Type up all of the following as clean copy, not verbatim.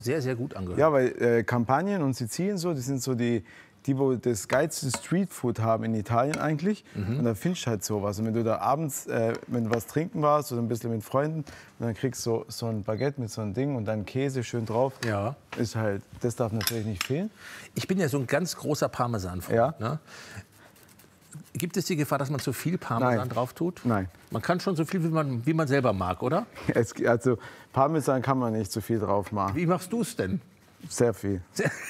sehr, sehr gut angehört. Ja, weil Kampanien und Sizilien so, das sind so die, wo das geilste Streetfood haben in Italien eigentlich. Und da findest du halt sowas. Und wenn du da abends, wenn du was trinken warst oder ein bisschen mit Freunden, und dann kriegst du so ein Baguette mit so einem Ding und dann Käse schön drauf, Ja. ist halt, das darf natürlich nicht fehlen. Ich bin ja so ein ganz großer Parmesan-Freund. Ja. Ne? Gibt es die Gefahr, dass man zu viel Parmesan Nein. drauf tut? Nein. Man kann schon so viel, wie man selber mag, oder? Also Parmesan kann man nicht so viel drauf machen. Wie machst du es denn? Sehr viel.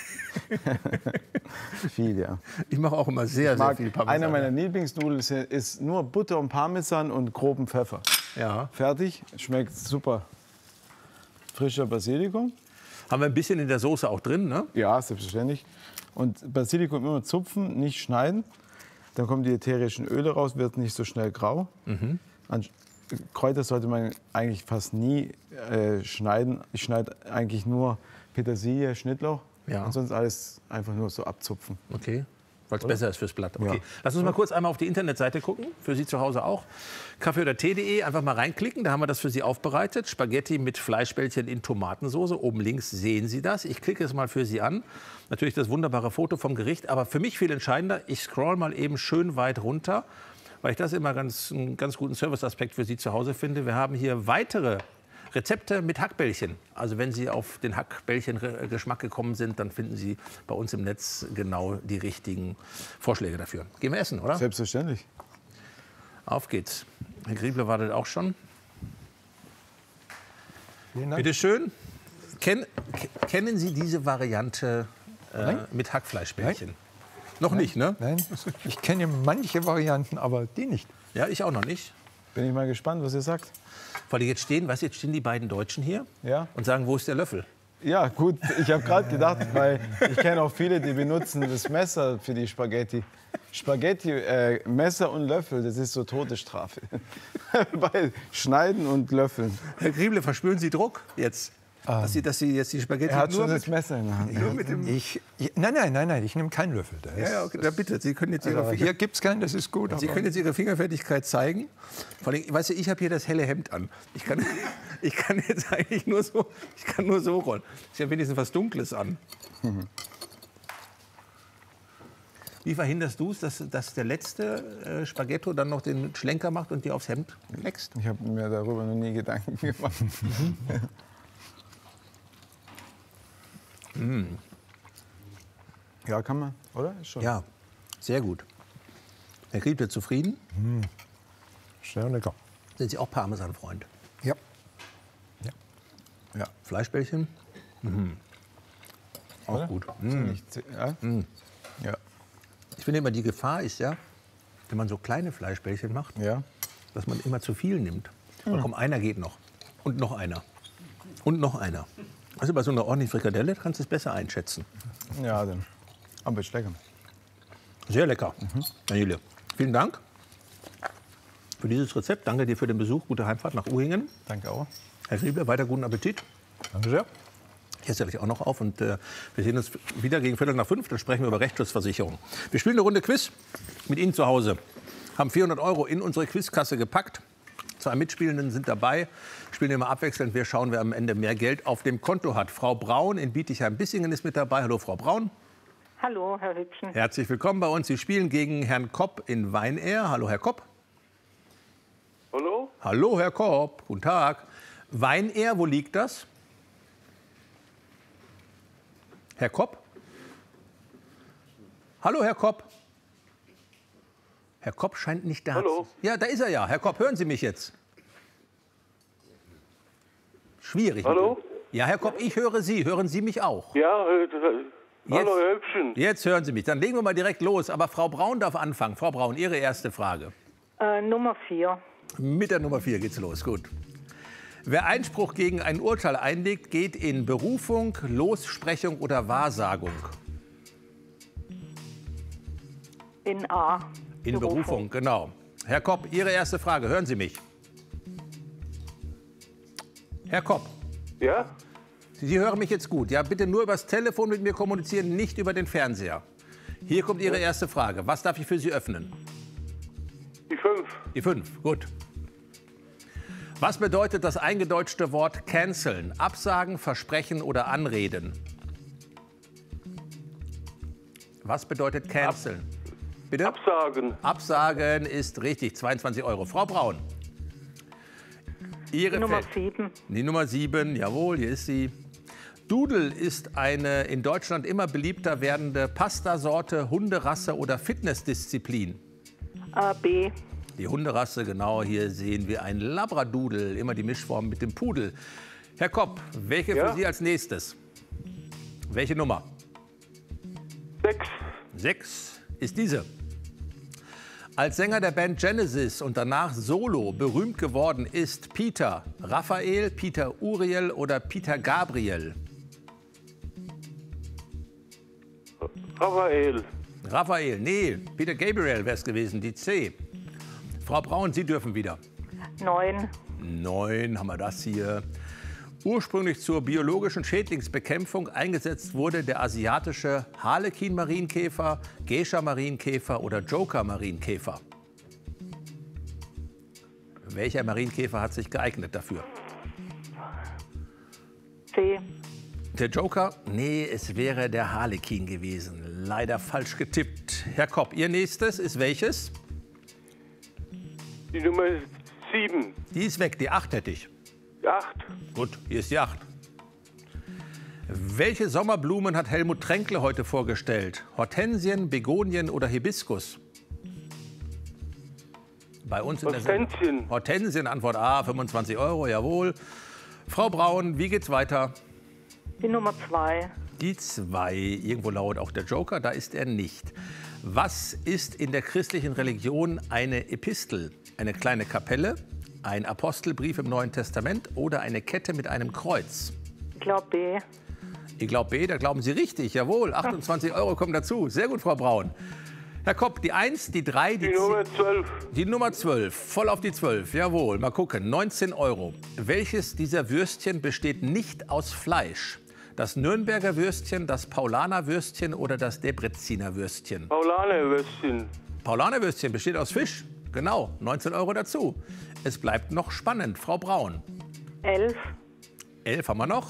Viel, ja. Ich mache auch immer sehr, sehr viel Parmesan. Einer meiner Lieblingsnudeln ist nur Butter und Parmesan und groben Pfeffer. Ja. Fertig, schmeckt super. Frischer Basilikum. Haben wir ein bisschen in der Soße auch drin, ne? Ja, selbstverständlich. Und Basilikum immer zupfen, nicht schneiden. Dann kommen die ätherischen Öle raus, wird nicht so schnell grau. Kräuter sollte man eigentlich fast nie schneiden. Ich schneide eigentlich nur Petersilie, Schnittlauch. Ja. Und sonst alles einfach nur so abzupfen. Okay. Weil es besser ist fürs Blatt. Okay. Ja. Lass uns mal kurz einmal auf die Internetseite gucken, für Sie zu Hause auch. Kaffee oder Tee.de, einfach mal reinklicken, da haben wir das für Sie aufbereitet. Spaghetti mit Fleischbällchen in Tomatensauce. Oben links sehen Sie das. Ich klicke es mal für Sie an. Natürlich das wunderbare Foto vom Gericht, aber für mich viel entscheidender, ich scroll mal eben schön weit runter, weil ich das immer einen ganz guten Serviceaspekt für Sie zu Hause finde. Wir haben hier weitere Rezepte mit Hackbällchen. Also wenn Sie auf den Hackbällchen-Geschmack gekommen sind, dann finden Sie bei uns im Netz genau die richtigen Vorschläge dafür. Gehen wir essen, oder? Selbstverständlich. Auf geht's. Herr Grieble wartet auch schon. Vielen Dank. Bitte schön. Kennen Sie diese Variante mit Hackfleischbällchen? Noch nicht, ne? Nein, ich kenne manche Varianten, aber die nicht. Ja, ich auch noch nicht. Bin ich mal gespannt, was ihr sagt. Weil jetzt stehen die beiden Deutschen hier Ja. und sagen, wo ist der Löffel? Ja, gut, ich habe gerade gedacht, weil ich kenne auch viele, die benutzen das Messer für die Spaghetti. Spaghetti, Messer und Löffel, das ist so Todesstrafe. Bei Schneiden und Löffeln. Herr Grieble, verspüren Sie Druck jetzt? Dass Sie jetzt die Spaghetti Er hat nur schon mit... das Messer in der Hand. Nur mit dem Nein, ich nehme keinen Löffel. ja, okay, da bitte, Sie können jetzt Hier gibt es keinen, das ist gut. Sie können jetzt Ihre Fingerfertigkeit zeigen. Vor allem, weißt du, ich habe hier das helle Hemd an. Ich kann jetzt eigentlich nur so rollen. Ich habe wenigstens was Dunkles an. Wie verhinderst du es, dass der letzte Spaghetto dann noch den Schlenker macht und dir aufs Hemd leckst? Ich habe mir darüber noch nie Gedanken gemacht. Ja, kann man, oder? Ist schon. Ja, sehr gut. Herr Grieble, zufrieden? Sehr lecker. Sind Sie auch Parmesan-Freund? Ja. Ja. Fleischbällchen? Auch Oder? gut. Ja? Ja. Ich finde immer, die Gefahr ist ja, wenn man so kleine Fleischbällchen macht, Ja. dass man immer zu viel nimmt. Und komm, einer geht noch. Und noch einer. Und noch einer. Also bei so einer ordentlichen Frikadelle kannst du es besser einschätzen. Ja, dann. Aber ist lecker. Sehr lecker. Daniele, vielen Dank für dieses Rezept. Danke dir für den Besuch. Gute Heimfahrt nach Uhingen. Danke auch. Herr Grieble, weiter guten Appetit. Danke sehr. Ich esse gleich auch noch auf und wir sehen uns wieder gegen 4:45. Dann sprechen wir über Rechtsschutzversicherung. Wir spielen eine Runde Quiz mit Ihnen zu Hause. Haben 400 € in unsere Quizkasse gepackt. 2 Mitspielenden sind dabei. Spielen immer abwechselnd. Wir schauen, wer am Ende mehr Geld auf dem Konto hat. Frau Braun in Bietigheim-Bissingen ist mit dabei. Hallo, Frau Braun. Hallo, Herr Hübschen. Herzlich willkommen bei uns. Sie spielen gegen Herrn Kopp in Weinair. Hallo, Herr Kopp. Hallo? Hallo, Herr Kopp. Guten Tag. Weinair, wo liegt das? Herr Kopp? Hallo, Herr Kopp. Herr Kopp scheint nicht da Hallo? zu sein. Ja, da ist er ja. Herr Kopp, hören Sie mich jetzt? Schwierig. Hallo? Ja, Herr Kopp, ich höre Sie. Hören Sie mich auch? Ja, hallo, Herr Hübschen. Jetzt hören Sie mich. Dann legen wir mal direkt los. Aber Frau Braun darf anfangen. Frau Braun, Ihre erste Frage. Nummer 4. Mit der Nummer 4 geht's los. Gut. Wer Einspruch gegen ein Urteil einlegt, geht in Berufung, Lossprechung oder Wahrsagung. In A. In Berufung, genau. Herr Kopp, Ihre erste Frage. Hören Sie mich? Herr Kopp, Ja? Sie hören mich jetzt gut. Ja, bitte nur übers Telefon mit mir kommunizieren, nicht über den Fernseher. Hier kommt Ihre erste Frage. Was darf ich für Sie öffnen? Die 5. Die 5, gut. Was bedeutet das eingedeutschte Wort canceln? Absagen, versprechen oder anreden? Was bedeutet canceln? Bitte? Absagen. Absagen ist richtig, 22 Euro. Frau Braun. Ihre Nummer Feld- 7. Die Nummer 7, jawohl, hier ist sie. Doodle ist eine in Deutschland immer beliebter werdende Pastasorte, Hunderasse oder Fitnessdisziplin. B. Die Hunderasse, genau, hier sehen wir ein Labradoodle, immer die Mischform mit dem Pudel. Herr Kopp, welche Ja? für Sie als nächstes? Welche Nummer? 6. 6 ist diese. Als Sänger der Band Genesis und danach solo berühmt geworden ist Peter Raphael, Peter Uriel oder Peter Gabriel. Raphael. Raphael, nee, Peter Gabriel wäre es gewesen, die C. Frau Braun, Sie dürfen wieder. 9. 9 haben wir das hier. Ursprünglich zur biologischen Schädlingsbekämpfung eingesetzt wurde der asiatische Harlekin-Marienkäfer, Geisha-Marienkäfer oder Joker-Marienkäfer. Welcher Marienkäfer hat sich geeignet dafür? C. Der Joker? Nee, es wäre der Harlekin gewesen. Leider falsch getippt. Herr Kopp, Ihr nächstes ist welches? Die Nummer 7. Die ist weg, die 8 hätte ich. 8. Gut, hier ist die 8. Welche Sommerblumen hat Helmut Tränkle heute vorgestellt? Hortensien, Begonien oder Hibiskus? Bei uns in der Sendung. Hortensien. Hortensien, Antwort A, 25 Euro, jawohl. Frau Braun, wie geht's weiter? Die Nummer 2. Die 2, irgendwo lauert auch der Joker, da ist er nicht. Was ist in der christlichen Religion eine Epistel? Eine kleine Kapelle, ein Apostelbrief im Neuen Testament oder eine Kette mit einem Kreuz? Ich glaube B. Ich glaube B, da glauben Sie richtig, jawohl. 28 Euro kommen dazu. Sehr gut, Frau Braun. Herr Kopp, die 1, die 3, Die Nummer 12. die Nummer 12. Voll auf die 12, jawohl. Mal gucken, 19 Euro. Welches dieser Würstchen besteht nicht aus Fleisch? Das Nürnberger Würstchen, das Paulaner Würstchen oder das Debreziner Würstchen? Paulaner Würstchen. Paulaner Würstchen besteht aus Fisch. Genau, 19 Euro dazu. Es bleibt noch spannend. Frau Braun. 11. 11 haben wir noch.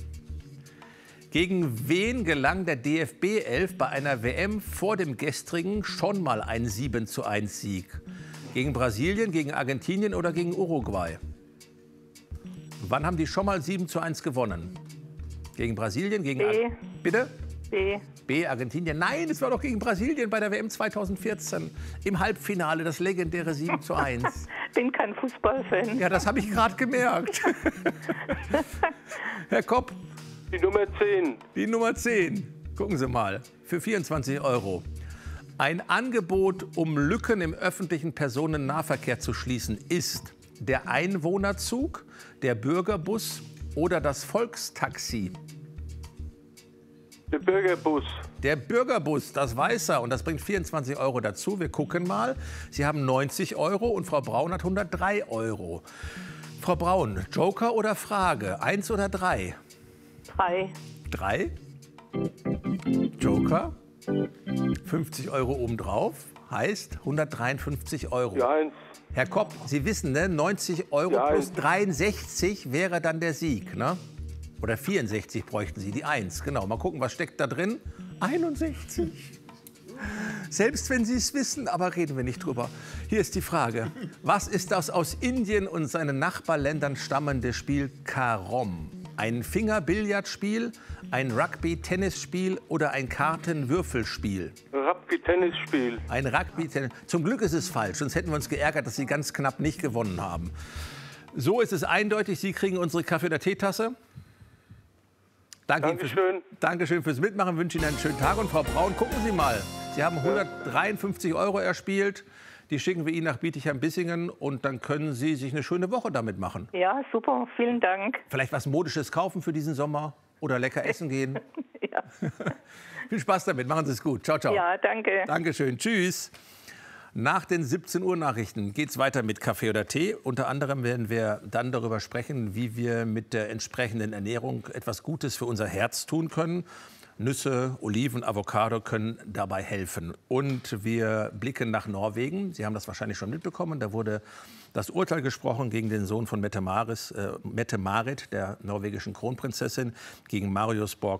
Gegen wen gelang der DFB 11 bei einer WM vor dem gestrigen schon mal ein 7:1 Sieg? Gegen Brasilien, gegen Argentinien oder gegen Uruguay? Wann haben die schon mal 7:1 gewonnen? Gegen Brasilien, gegen B. Bitte? B. B, Argentinien. Nein, es war doch gegen Brasilien bei der WM 2014 im Halbfinale, das legendäre 7:1. Bin kein Fußballfan. Ja, das habe ich gerade gemerkt. Herr Kopp, Die Nummer 10. die Nummer 10. Gucken Sie mal, für 24 Euro. Ein Angebot, um Lücken im öffentlichen Personennahverkehr zu schließen, ist der Einwohnerzug, der Bürgerbus oder das Volkstaxi. Der Bürgerbus. Der Bürgerbus, das weiß er und das bringt 24 Euro dazu. Wir gucken mal. Sie haben 90 Euro und Frau Braun hat 103 Euro. Frau Braun, Joker oder Frage? 1 oder 3? 3. 3? Joker? 50 Euro obendrauf, heißt 153 Euro. Die 1. Herr Kopp, Sie wissen, ne? 90 Euro Ja, plus 63 wäre dann der Sieg, ne? Oder 64 bräuchten Sie, die 1. Genau, mal gucken, was steckt da drin? 61. Selbst wenn Sie es wissen, aber reden wir nicht drüber. Hier ist die Frage. Was ist das aus Indien und seinen Nachbarländern stammende Spiel Carrom? Ein Fingerbillardspiel, ein Rugby-Tennisspiel oder ein Kartenwürfelspiel? Rugby-Tennisspiel. Ein Rugby-Tennis. Zum Glück ist es falsch, sonst hätten wir uns geärgert, dass Sie ganz knapp nicht gewonnen haben. So ist es eindeutig. Sie kriegen unsere Kaffee- oder Teetasse. Dankeschön. Dankeschön fürs Mitmachen. Wünsche Ihnen einen schönen Tag. Und Frau Braun, gucken Sie mal. Sie haben 153 Euro erspielt. Die schicken wir Ihnen nach Bietigheim-Bissingen. Und dann können Sie sich eine schöne Woche damit machen. Ja, super. Vielen Dank. Vielleicht was Modisches kaufen für diesen Sommer. Oder lecker essen gehen. Ja. Viel Spaß damit. Machen Sie es gut. Ciao, ciao. Ja, danke. Dankeschön. Tschüss. Nach den 17 Uhr Nachrichten geht es weiter mit Kaffee oder Tee. Unter anderem werden wir dann darüber sprechen, wie wir mit der entsprechenden Ernährung etwas Gutes für unser Herz tun können. Nüsse, Oliven, Avocado können dabei helfen. Und wir blicken nach Norwegen. Sie haben das wahrscheinlich schon mitbekommen. Da wurde das Urteil gesprochen gegen den Sohn von Mette-Marit, der norwegischen Kronprinzessin, gegen Marius Borg